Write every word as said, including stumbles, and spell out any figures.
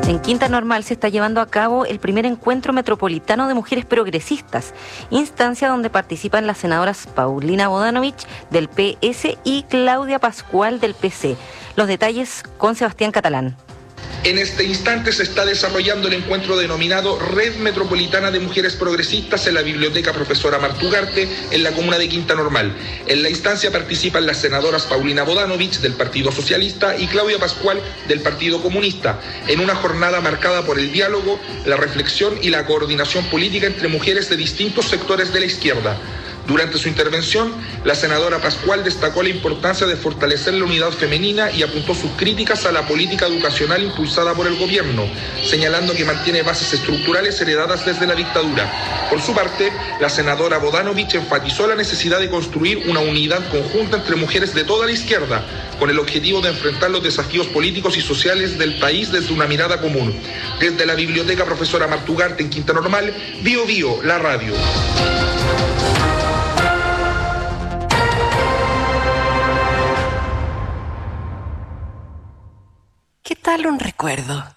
En Quinta Normal se está llevando a cabo el primer encuentro metropolitano de mujeres progresistas, instancia donde participan las senadoras Paulina Bodanovich del P S y Claudia Pascual del P C. Los detalles con Sebastián Catalán. En este instante se está desarrollando el encuentro denominado Red Metropolitana de Mujeres Progresistas en la Biblioteca Profesora Martugarte, en la comuna de Quinta Normal. En la instancia participan las senadoras Paulina Bodanovich del Partido Socialista y Claudia Pascual del Partido Comunista, en una jornada marcada por el diálogo, la reflexión y la coordinación política entre mujeres de distintos sectores de la izquierda. Durante su intervención, la senadora Pascual destacó la importancia de fortalecer la unidad femenina y apuntó sus críticas a la política educacional impulsada por el gobierno, señalando que mantiene bases estructurales heredadas desde la dictadura. Por su parte, la senadora Bodanovich enfatizó la necesidad de construir una unidad conjunta entre mujeres de toda la izquierda, con el objetivo de enfrentar los desafíos políticos y sociales del país desde una mirada común. Desde la Biblioteca Profesora Martugarte en Quinta Normal, Bio Bio, la radio. ¿Qué tal un recuerdo?